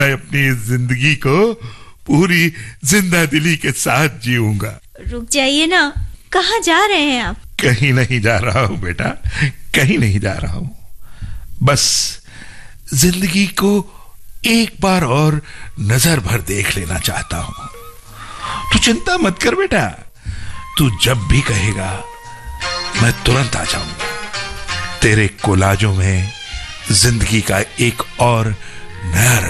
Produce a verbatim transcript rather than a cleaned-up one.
मैं अपनी जिंदगी को पूरी जिंदा दिली के साथ जीऊंगा। रुक जाइए ना, कहाँ जा रहे हैं आप? कहीं नहीं जा रहा हूं बेटा, कहीं नहीं जा रहा हूं। बस जिंदगी को एक बार और नजर भर देख लेना चाहता हूं। तू चिंता मत कर बेटा, तू जब भी कहेगा मैं तुरंत आ जाऊंगा। तेरे कोलाजों में जिंदगी का एक और नया